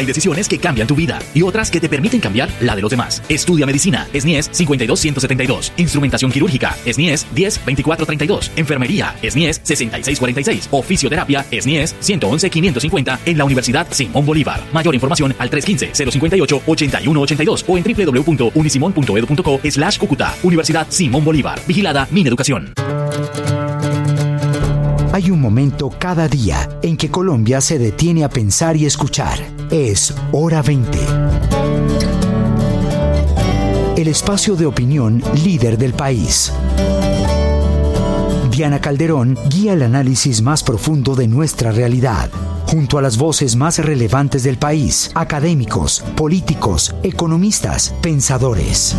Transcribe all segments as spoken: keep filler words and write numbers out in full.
Hay decisiones que cambian tu vida y otras que te permiten cambiar la de los demás. Estudia medicina, S N I E S cincuenta y dos ciento setenta y dos. Instrumentación quirúrgica, S N I E S diez veinticuatro treinta y dos. Enfermería, S N I E S sesenta y seis cuarenta y seis. O fisioterapia, S N I E S ciento once quinientos cincuenta en la Universidad Simón Bolívar. Mayor información al tres uno cinco, cero cinco ocho, ocho uno ocho dos o en w w w punto unisimon punto edu punto co slash Cúcuta. Universidad Simón Bolívar. Vigilada Mineducación. Hay un momento cada día en que Colombia se detiene a pensar y escuchar. Es Hora veinte. El espacio de opinión líder del país. Diana Calderón guía el análisis más profundo de nuestra realidad, junto a las voces más relevantes del país, académicos, políticos, economistas, pensadores.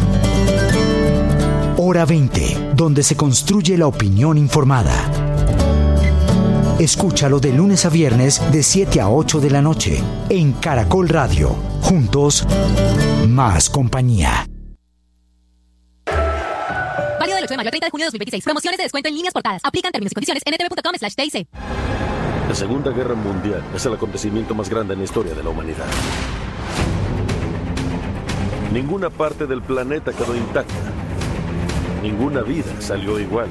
Hora veinte, donde se construye la opinión informada. Escúchalo de lunes a viernes de siete a ocho de la noche en Caracol Radio. Juntos, más compañía. Válido del ocho de mayo al treinta de junio de dos mil veintiséis. Promociones de descuento en líneas portadas. Aplican términos y condiciones en n t v punto com slash t i c. La Segunda Guerra Mundial es el acontecimiento más grande en la historia de la humanidad. Ninguna parte del planeta quedó intacta. Ninguna vida salió igual.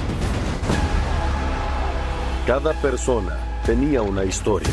Cada persona tenía una historia.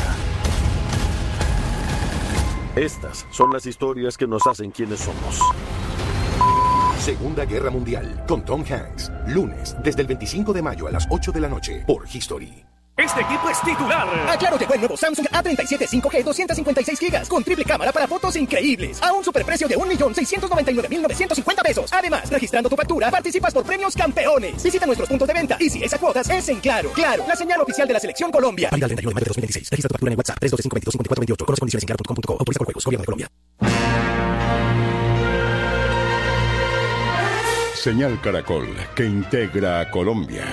Estas son las historias que nos hacen quienes somos. Segunda Guerra Mundial, con Tom Hanks. Lunes, desde el veinticinco de mayo a las ocho de la noche, por History. Este equipo es titular. A Claro llegó el nuevo Samsung A treinta y siete cinco G doscientos cincuenta y seis gigas con triple cámara para fotos increíbles a un superprecio de un millón seiscientos noventa y nueve mil novecientos cincuenta pesos. Además, registrando tu factura, participas por premios campeones. Visita nuestros puntos de venta y si es a cuotas, es en Claro. Claro, la señal oficial de la Selección Colombia. Válida el treinta y uno de mayo de dos mil veintiséis. Registra tu factura en WhatsApp tres dos cinco dos cinco cuatro dos ocho. Conoce condiciones en claro punto com punto co. Autoriza por juegos. Gobierno de Colombia. Señal Caracol, que integra a Colombia.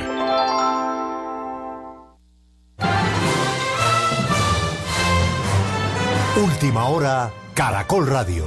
Última hora, Caracol Radio.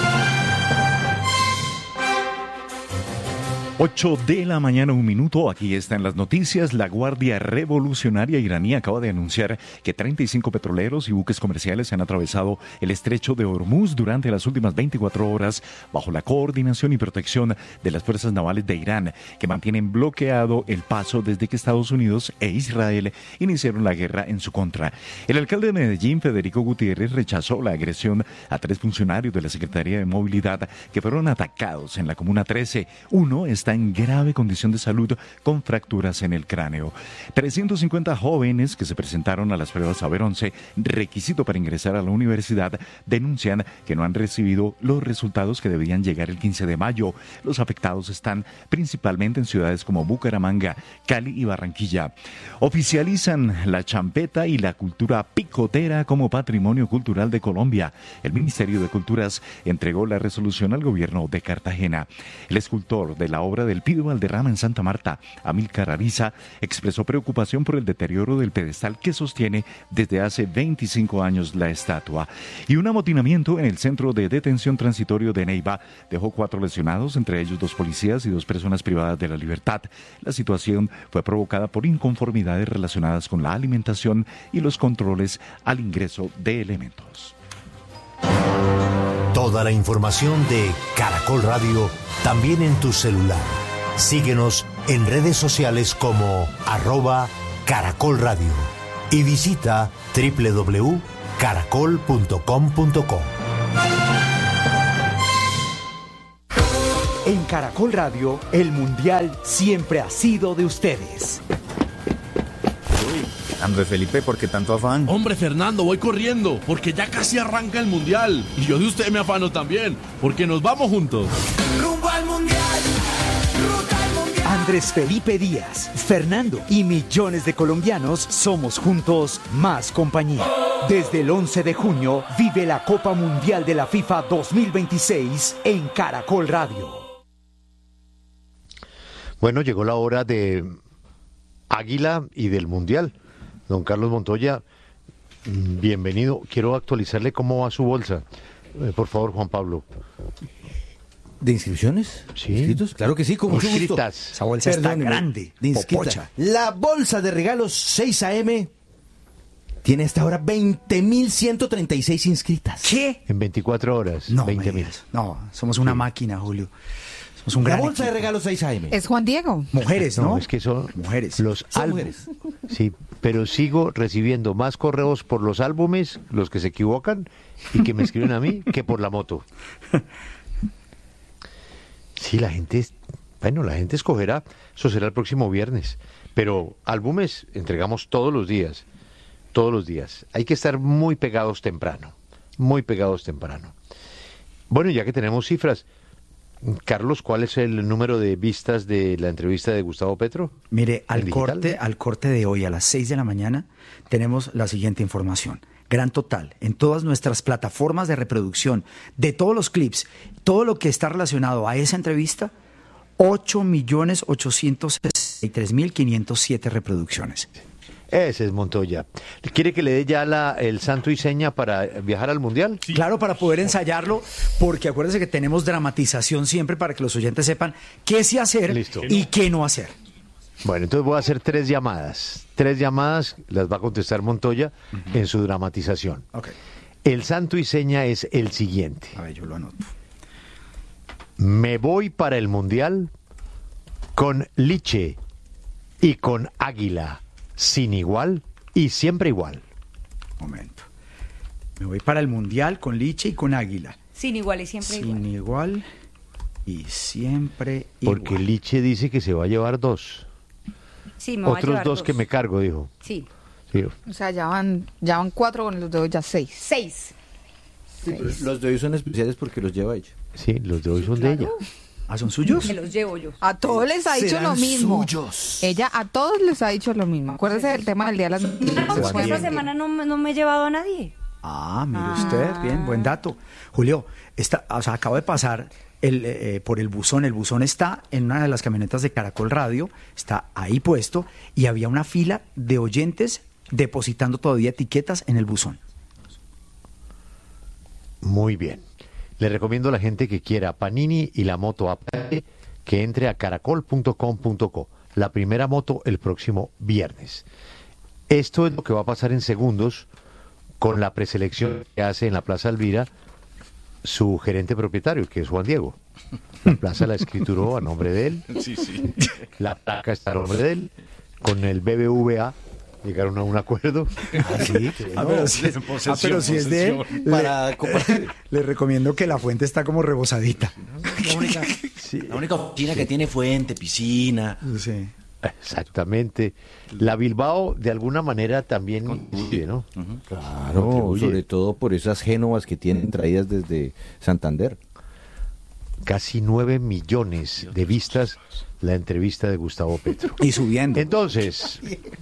ocho de la mañana, un minuto. Aquí están las noticias. La Guardia Revolucionaria iraní acaba de anunciar que treinta y cinco petroleros y buques comerciales han atravesado el estrecho de Hormuz durante las últimas veinticuatro horas bajo la coordinación y protección de las fuerzas navales de Irán, que mantienen bloqueado el paso desde que Estados Unidos e Israel iniciaron la guerra en su contra. El alcalde de Medellín, Federico Gutiérrez, rechazó la agresión a tres funcionarios de la Secretaría de Movilidad que fueron atacados en la Comuna trece. Uno es está en grave condición de salud con fracturas en el cráneo. trescientos cincuenta jóvenes que se presentaron a las pruebas Saber once, requisito para ingresar a la universidad, denuncian que no han recibido los resultados que debían llegar el quince de mayo. Los afectados están principalmente en ciudades como Bucaramanga, Cali y Barranquilla. Oficializan la champeta y la cultura picotera como patrimonio cultural de Colombia. El Ministerio de Culturas entregó la resolución al gobierno de Cartagena. El escultor de la obra del Pido Valderrama en Santa Marta, Amílcar Ariza, expresó preocupación por el deterioro del pedestal que sostiene desde hace veinticinco años la estatua. Y un amotinamiento en el centro de detención transitorio de Neiva dejó cuatro lesionados, entre ellos dos policías y dos personas privadas de la libertad. La situación fue provocada por inconformidades relacionadas con la alimentación y los controles al ingreso de elementos. Toda la información de Caracol Radio también en tu celular. Síguenos en redes sociales como arroba Caracol Radio y visita doble u doble u doble u punto caracol punto com punto co. En Caracol Radio, el Mundial siempre ha sido de ustedes. Andrés Felipe, ¿por qué tanto afán? Hombre, Fernando, voy corriendo, porque ya casi arranca el Mundial. Y yo de usted me afano también, porque nos vamos juntos. Rumbo al Mundial, ruta al Mundial. Andrés Felipe Díaz, Fernando y millones de colombianos somos juntos más compañía. Desde el once de junio, vive la Copa Mundial de la FIFA dos mil veintiséis en Caracol Radio. Bueno, llegó la hora de Águila y del Mundial. Don Carlos Montoya, bienvenido. Quiero actualizarle cómo va su bolsa. Eh, por favor, Juan Pablo. ¿De inscripciones? Sí. ¿Inscritos? Claro que sí, con mucho gusto. Esa bolsa está grande. De inscrita. La bolsa de regalos seis a eme Tiene hasta ahora veinte mil ciento treinta y seis inscritas. ¿Qué? En veinticuatro horas, No, veinte mil. No, somos una máquina, Julio. Somos un La gran bolsa de equipo. regalos seis A M. Es Juan Diego. Mujeres, ¿no? No, es que son mujeres. los Son álbumes. mujeres. Sí, pero sigo recibiendo más correos por los álbumes, los que se equivocan, y que me escriben a mí, que por la moto. Sí, la gente, es- bueno, la gente escogerá, eso será el próximo viernes. Pero álbumes entregamos todos los días, todos los días. Hay que estar muy pegados temprano, muy pegados temprano. Bueno, ya que tenemos cifras, Carlos, ¿cuál es el número de vistas de la entrevista de Gustavo Petro? Mire, al ¿En digital? corte, al corte de hoy a las seis de la mañana tenemos la siguiente información. Gran total, en todas nuestras plataformas de reproducción, de todos los clips, todo lo que está relacionado a esa entrevista, ocho millones ochocientos sesenta y tres mil quinientos siete reproducciones. Ese es Montoya. ¿Quiere que le dé ya la, el santo y seña para viajar al Mundial? Claro, para poder ensayarlo, porque acuérdense que tenemos dramatización siempre para que los oyentes sepan qué sí hacer Listo. y qué no hacer. Bueno, entonces voy a hacer tres llamadas. Tres llamadas las va a contestar Montoya en su dramatización. Ok. El santo y seña es el siguiente. A ver, yo lo anoto. Me voy para el Mundial con Liche y con Águila, sin igual y siempre igual. Momento. Me voy para el Mundial con Liche y con Águila. Sin igual y siempre Sin igual. igual y siempre igual. Porque Liche dice que se va a llevar dos. Sí, me va a Otros llevar dos, dos. que me cargo, dijo. Sí. Sí. O sea, ya van, ya van cuatro con los de hoy, ya seis. Seis. Seis. Los de hoy son especiales porque los lleva ella. Sí, los de hoy son de ella. ¿Ah, son suyos? Me los llevo yo. A todos les ha dicho Serán lo mismo. suyos. Ella a todos les ha dicho lo mismo. Acuérdese del tema del Día de las No, Juan esta Diego. semana no, me- no me he llevado a nadie. Ah, mire usted, bien, buen dato. Julio, está, o sea, acabo de pasar el, eh, por el buzón. El buzón está en una de las camionetas de Caracol Radio, está ahí puesto, y había una fila de oyentes depositando todavía etiquetas en el buzón. Muy bien. Le recomiendo a la gente que quiera Panini y la moto app que entre a caracol punto com punto co. La primera moto el próximo viernes. Esto es lo que va a pasar en segundos con la preselección que hace en la Plaza Elvira su gerente propietario, que es Juan Diego. La plaza la escrituró a nombre de él. Sí, sí. La placa está a nombre de él. Con el B B V A llegaron a un acuerdo. Ah, sí. Ah, pero si, ah, pero si es de él, Para le, compartir. le recomiendo que la fuente está como rebosadita. La única, la única oficina que tiene fuente, piscina. Sí. Exactamente. La Bilbao, de alguna manera, también contribuye, ¿no? Claro, Contribuye. sobre todo por esas génovas que tienen traídas desde Santander. Casi nueve millones de vistas la entrevista de Gustavo Petro. Y subiendo. Entonces,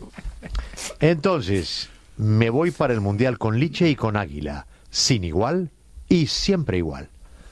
entonces, me voy para el Mundial con Liche y con Águila, sin igual y siempre igual.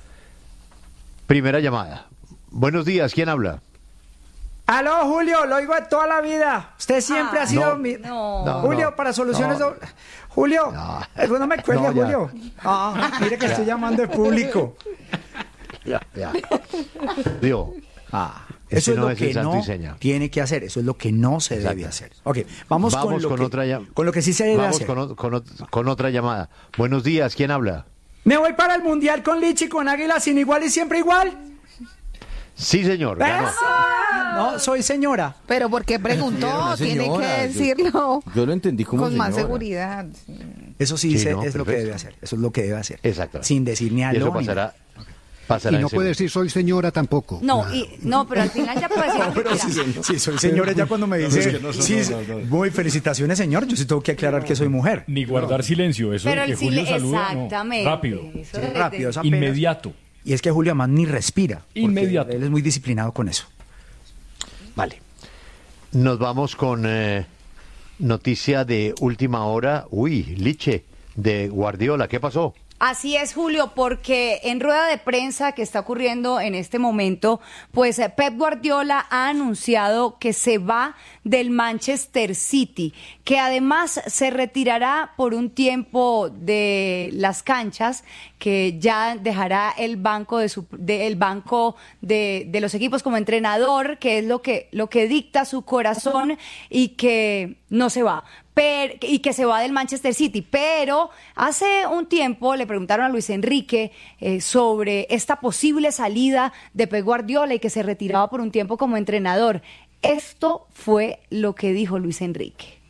Primera llamada. Buenos días, ¿quién habla? Aló, Julio, lo oigo de toda la vida. Usted siempre Ah, ha sido no. mi... No. No, Julio, no, para soluciones... no. doble- Julio, No. eh, no me cuelgue, No, ya. Julio. Ah, mire que estoy llamando de público. Ya, ya. Digo, Ah, Ese eso es no lo es el que santo no y seña. tiene que hacer. Eso es lo que no se Exacto. debe hacer. Ok, vamos, vamos con, lo con, que, otra llamada. con lo que sí se debe Vamos hacer. con, o- con ot- con otra llamada. Buenos días, ¿quién habla? Me voy para el Mundial con Lichi, con Águila, sin igual y siempre igual. Sí, señor. ganó. ¡Eso! No, soy señora. Pero ¿por qué preguntó? Una Tiene señora, que yo- decirlo Yo lo entendí como con más señora. seguridad. Eso sí, Sí, se- no, es lo que perfecto. debe hacer. Eso es lo que debe hacer. Exacto. Sin decir ni Y aló. eso ni pasará, nada. pasará Y no en puede segundo. decir soy señora tampoco. No, y, no, pero al final ya puede decir lo que Pero quiera. sí, sí, soy señora ya cuando me dice, es que no son- sí, no, no, no. muy felicitaciones, señor. Yo sí tengo que aclarar que soy mujer. Ni guardar silencio, eso Pero de que el Julio sile- saluda, no, exactamente. rápido, Eso Sí, de- rápido, de- es apenas- inmediato. Y es que Julio además ni respira. porque Inmediato. Él es muy disciplinado con eso. Vale. Nos vamos con eh, noticia de última hora. Uy, Liche, de Guardiola. ¿Qué pasó? Así es, Julio, porque en rueda de prensa que está ocurriendo en este momento, pues eh, Pep Guardiola ha anunciado que se va del Manchester City, que además se retirará por un tiempo de las canchas, que ya dejará el banco de su, de- el banco de, de los equipos como entrenador, que es lo que lo que dicta su corazón y que no se va. pero, y que se va del Manchester City. Pero hace un tiempo le preguntaron a Luis Enrique eh, sobre esta posible salida de Pep Guardiola y que se retiraba por un tiempo como entrenador. Esto fue lo que dijo Luis Enrique.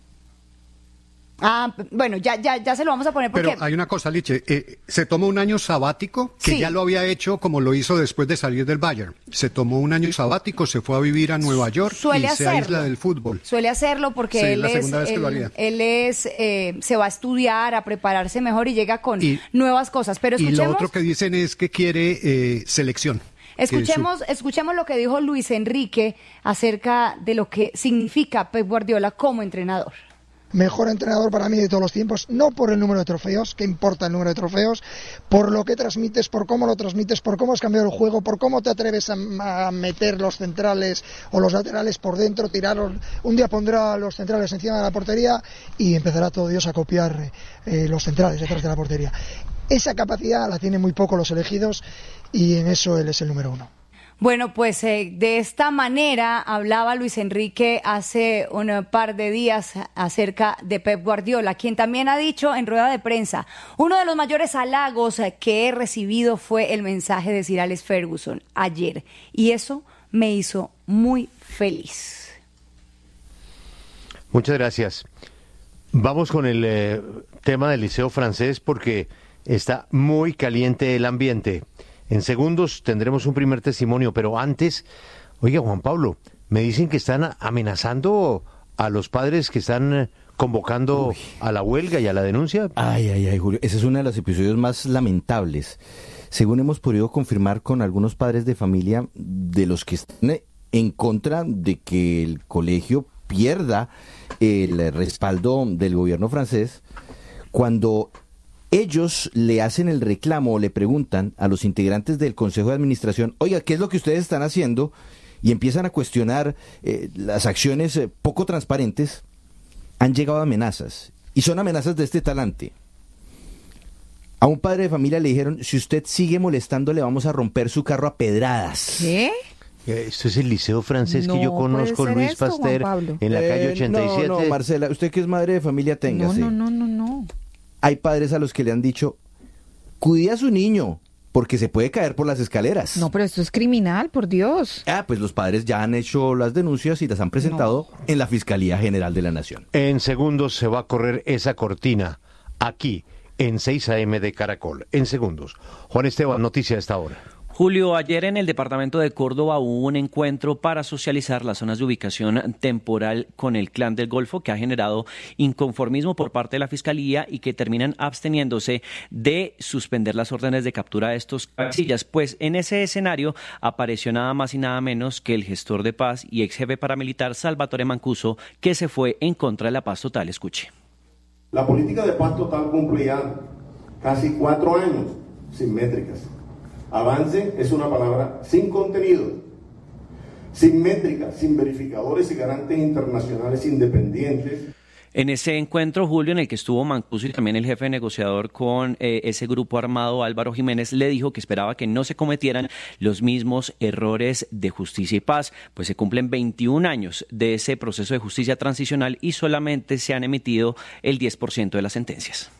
Ah, bueno, ya, ya, ya se lo vamos a poner porque... Pero hay una cosa, Liche, eh, se tomó un año sabático, que sí. ya lo había hecho como lo hizo después de salir del Bayern. Se tomó un año sabático, se fue a vivir a Nueva York Suele y hacerlo. se aísla del fútbol. Suele hacerlo porque Sí, él, la es, segunda vez que él, lo haría. él es, eh, se va a estudiar, a prepararse mejor y llega con Y- nuevas cosas. Pero Y escuchemos... lo otro que dicen es que quiere eh, selección. que Escuchemos, escuchemos lo que dijo Luis Enrique acerca de lo que significa Pep Guardiola como entrenador. Mejor entrenador para mí de todos los tiempos, no por el número de trofeos, que importa el número de trofeos, por lo que transmites, por cómo lo transmites, por cómo has cambiado el juego, por cómo te atreves a, a meter los centrales o los laterales por dentro, tirarlos. Un día pondrá los centrales encima de la portería y empezará todo Dios a copiar eh, los centrales detrás de la portería. Esa capacidad la tienen muy poco los elegidos y en eso él es el número uno. Bueno, pues eh, de esta manera hablaba Luis Enrique hace un par de días acerca de Pep Guardiola, quien también ha dicho en rueda de prensa, uno de los mayores halagos que he recibido fue el mensaje de Sir Alex Ferguson ayer, y eso me hizo muy feliz. Muchas gracias. Vamos con el eh, tema del Liceo Francés porque está muy caliente el ambiente. En segundos tendremos un primer testimonio, pero antes, oiga, Juan Pablo, me dicen que están amenazando a los padres que están eh, convocando Uy. a la huelga y a la denuncia. Ay, ay, ay, Julio, ese es uno de los episodios más lamentables. Según hemos podido confirmar con algunos padres de familia de los que están en contra de que el colegio pierda el respaldo del gobierno francés, cuando ellos le hacen el reclamo o le preguntan a los integrantes del Consejo de Administración, oiga, ¿qué es lo que ustedes están haciendo? Y empiezan a cuestionar eh, las acciones eh, poco transparentes, han llegado amenazas. Y son amenazas de este talante. A un padre de familia le dijeron, si usted sigue molestando, le vamos a romper su carro a pedradas. ¿Qué? Esto es el Liceo Francés No que yo conozco, puede ser Luis esto, Pasteur, Juan Pablo. en la calle Eh, ochenta y siete. No, no, Marcela, usted que es madre de familia, téngase. No, no, no, no, no. Hay padres a los que le han dicho, cuide a su niño, porque se puede caer por las escaleras. No, pero esto es criminal, por Dios. Ah, pues los padres ya han hecho las denuncias y las han presentado no. en la Fiscalía General de la Nación. En segundos se va a correr esa cortina, aquí, en seis a eme de Caracol. En segundos. Juan Esteban, noticia a esta hora. Julio, ayer en el departamento de Córdoba hubo un encuentro para socializar las zonas de ubicación temporal con el Clan del Golfo, que ha generado inconformismo por parte de la Fiscalía y que terminan absteniéndose de suspender las órdenes de captura de estos cabecillas. Pues en ese escenario apareció nada más y nada menos que el gestor de paz y ex jefe paramilitar Salvatore Mancuso, que se fue en contra de la paz total. Escuche. La política de paz total cumplía casi cuatro años sin métricas. Avance es una palabra sin contenido, sin métricas, sin verificadores y garantes internacionales independientes. En ese encuentro, Julio, en el que estuvo Mancuso y también el jefe negociador con eh, ese grupo armado, Álvaro Jiménez, le dijo que esperaba que no se cometieran los mismos errores de Justicia y Paz, pues se cumplen veintiún años de ese proceso de justicia transicional y solamente se han emitido el diez por ciento de las sentencias.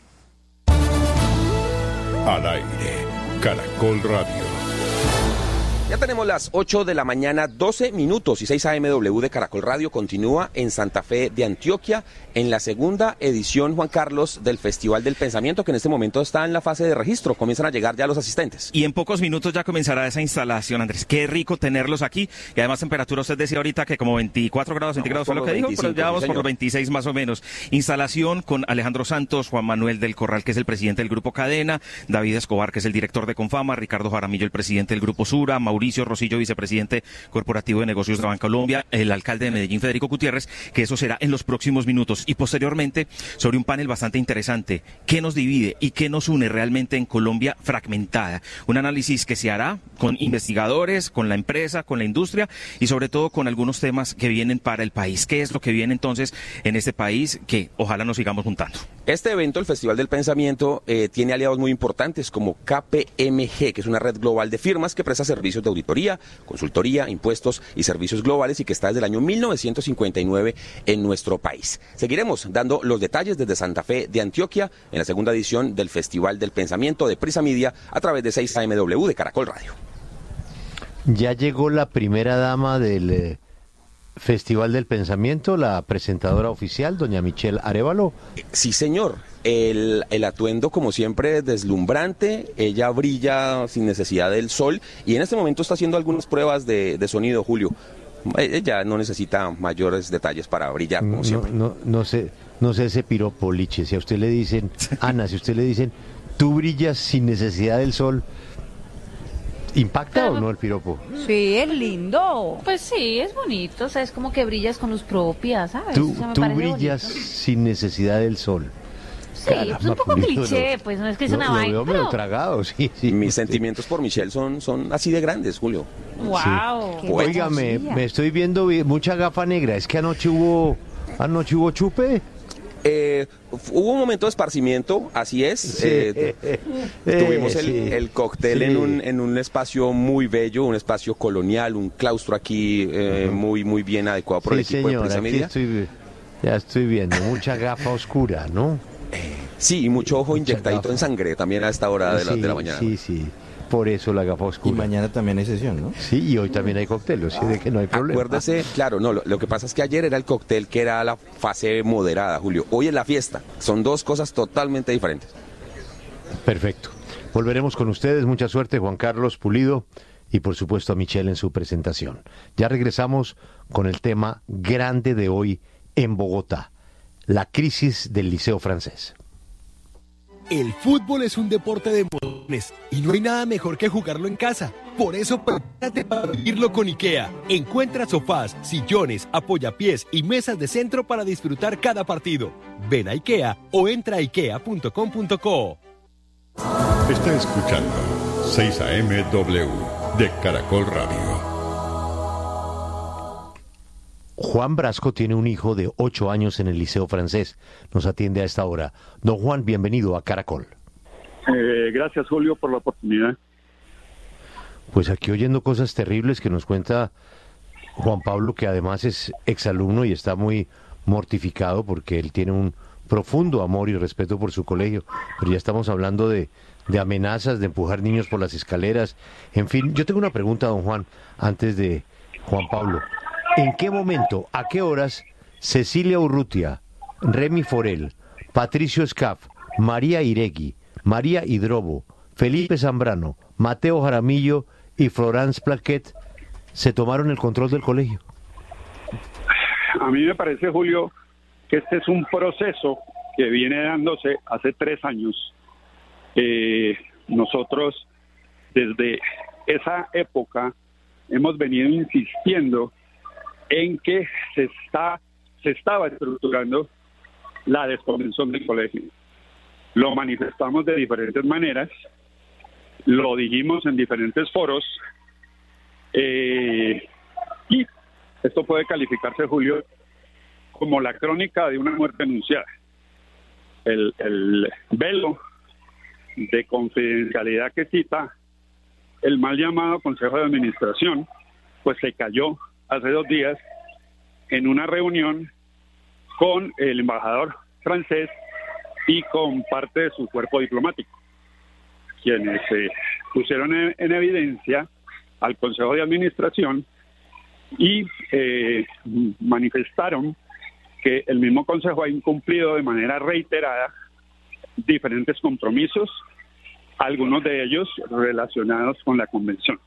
Al aire. Caracol Radio. Ya tenemos las ocho de la mañana, doce minutos, y seis a eme doble u de Caracol Radio continúa en Santa Fe de Antioquia en la segunda edición, Juan Carlos, del Festival del Pensamiento, que en este momento está en la fase de registro. Comienzan a llegar ya los asistentes. Y en pocos minutos ya comenzará esa instalación, Andrés. Qué rico tenerlos aquí. Y además temperatura, usted decía ahorita que como veinticuatro grados centígrados fue lo que dijo, pero ya vamos por los veintiséis más o menos. Instalación con Alejandro Santos, Juan Manuel del Corral, que es el presidente del Grupo Cadena, David Escobar, que es el director de Confama, Ricardo Jaramillo, el presidente del Grupo Sura, Mauricio Rosillo, vicepresidente corporativo de negocios de Bancolombia, el alcalde de Medellín, Federico Gutiérrez, que eso será en los próximos minutos. Y posteriormente, sobre un panel bastante interesante, ¿qué nos divide y qué nos une realmente en Colombia fragmentada? Un análisis que se hará con investigadores, con la empresa, con la industria y sobre todo con algunos temas que vienen para el país. ¿Qué es lo que viene entonces en este país que ojalá nos sigamos juntando? Este evento, el Festival del Pensamiento, eh, tiene aliados muy importantes como K P M G, que es una red global de firmas que presta servicios de de auditoría, consultoría, impuestos y servicios globales y que está desde el año mil novecientos cincuenta y nueve en nuestro país. Seguiremos dando los detalles desde Santa Fe de Antioquia en la segunda edición del Festival del Pensamiento de Prisa Media a través de seis A M W de Caracol Radio. Ya llegó la primera dama del eh, Festival del Pensamiento, la presentadora oficial, doña Michelle Arévalo. Sí, señor. El, el atuendo, como siempre, deslumbrante. Ella brilla sin necesidad del sol y en este momento está haciendo algunas pruebas de, de sonido, Julio. Ella no necesita mayores detalles para brillar, como no, siempre. No, no sé, no sé ese piropo, Liche. Si a usted le dicen, Ana, si a usted le dicen, tú brillas sin necesidad del sol, ¿impacta Pero, o no el piropo? Sí, es lindo. Pues sí, es bonito, o sea, es como que brillas con luz propia, ¿sabes? Tú, o sea, me tú parece brillas bonito. sin necesidad del sol. Sí, Caramba, es un poco Pulido, cliché, lo- pues no es que es lo- una lo vaina. veo pero- tragado, sí, sí. Mis sentimientos por Michelle son, son así de grandes, Julio. Wow. Sí. Oiga, me, me estoy viendo vi- mucha gafa negra. ¿Es que anoche hubo, anoche hubo chupe? Eh, hubo un momento de esparcimiento, así es. Sí. Eh, Eh, tuvimos el, sí. el cóctel Sí. en, un, en un espacio muy bello, un espacio colonial, un claustro aquí eh, muy muy bien adecuado por el Sí, equipo señor, de Prisa aquí Media. estoy, ya estoy viendo mucha gafa oscura, ¿no? Sí, y mucho ojo inyectadito gafa. en sangre también a esta hora de la, Sí, de la mañana. Sí, sí, por eso la gafa oscura. Y mañana también hay sesión, ¿no? Sí, y hoy también hay cóctel, o sea, de que no hay problema. Acuérdese, claro, no, lo, lo que pasa es que ayer era el cóctel que era la fase moderada, Julio. Hoy es la fiesta. Son dos cosas totalmente diferentes. Perfecto. Volveremos con ustedes. Mucha suerte, Juan Carlos Pulido, y por supuesto a Michelle en su presentación. Ya regresamos con el tema grande de hoy en Bogotá, la crisis del Liceo Francés. El fútbol es un deporte de emociones y no hay nada mejor que jugarlo en casa. Por eso prepárate para vivirlo con IKEA. Encuentra sofás, sillones, apoyapiés y mesas de centro para disfrutar cada partido. Ven a IKEA o entra a ikea punto com punto co. Está escuchando seis A M W de Caracol Radio. Juan Brasco tiene un hijo de ocho años en el Liceo Francés. Nos atiende a esta hora. Don Juan, bienvenido a Caracol. Eh, gracias, Julio, por la oportunidad. Pues aquí oyendo cosas terribles que nos cuenta Juan Pablo, que además es exalumno y está muy mortificado porque él tiene un profundo amor y respeto por su colegio. Pero ya estamos hablando de, de amenazas, de empujar niños por las escaleras. En fin, yo tengo una pregunta, don Juan, antes de Juan Pablo. ¿En qué momento, a qué horas, Cecilia Urrutia, Remy Forel, Patricio Escaf, María Iregui, María Hidrobo, Felipe Zambrano, Mateo Jaramillo y Florence Plaquet se tomaron el control del colegio? A mí me parece, Julio, que este es un proceso que viene dándose hace tres años. Eh, nosotros, desde esa época, hemos venido insistiendo en que se está se estaba estructurando la desconvención del colegio. Lo manifestamos de diferentes maneras, lo dijimos en diferentes foros, eh, y esto puede calificarse, Julio, como la crónica de una muerte anunciada. El, el velo de confidencialidad que cita el mal llamado Consejo de Administración, pues se cayó hace dos días en una reunión con el embajador francés y con parte de su cuerpo diplomático, quienes eh, pusieron en, en evidencia al Consejo de Administración y eh, manifestaron que el mismo Consejo ha incumplido de manera reiterada diferentes compromisos, algunos de ellos relacionados con la Convención.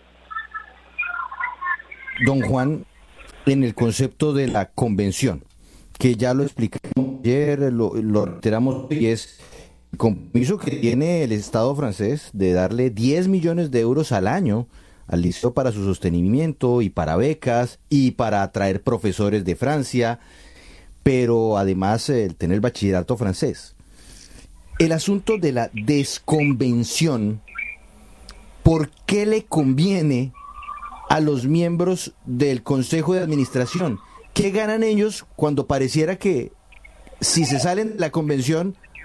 Don Juan, en el concepto de la convención, que ya lo explicamos ayer, lo, lo reiteramos hoy, es el compromiso que tiene el Estado francés de darle diez millones de euros al año al liceo para su sostenimiento y para becas y para atraer profesores de Francia, pero además el tener bachillerato francés. El asunto de la desconvención, ¿por qué le conviene a los miembros del Consejo de Administración? ¿Qué ganan ellos cuando pareciera que si se salen de la convención